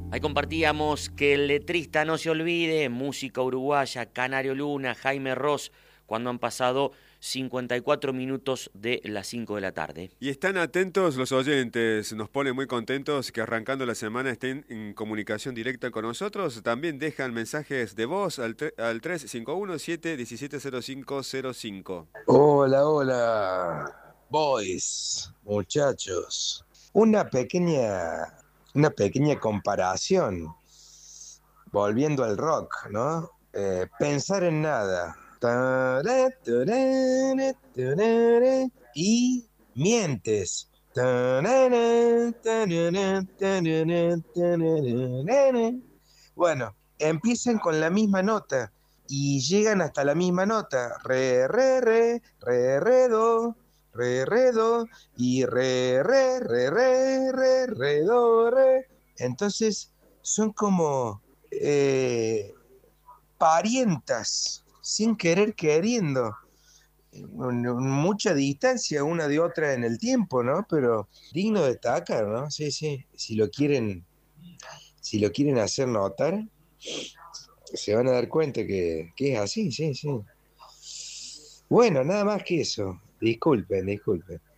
Ahí compartíamos Que el letrista no se olvide, música uruguaya, Canario Luna, Jaime Ross, cuando han pasado 54 minutos de las 5 de la tarde. Y están atentos los oyentes, nos pone muy contentos que arrancando la semana estén en comunicación directa con nosotros. También dejan mensajes de voz al 351-717-0505. Hola, hola, boys, muchachos. Una pequeña, una pequeña comparación, volviendo al rock, ¿no? Pensar en nada. Tará, tarara, tarara, y mientes. Tarara, tarara, tarara, tarara. Bueno, empiezan con la misma nota y llegan hasta la misma nota. Re, do, y do, re. Entonces son como parientas, sin querer queriendo. Mucha distancia una de otra en el tiempo, ¿no? Pero digno de destacar, ¿no? Sí, sí. Si lo quieren hacer notar, se van a dar cuenta que es así, sí, sí. Bueno, nada más que eso. Disculpen, disculpen.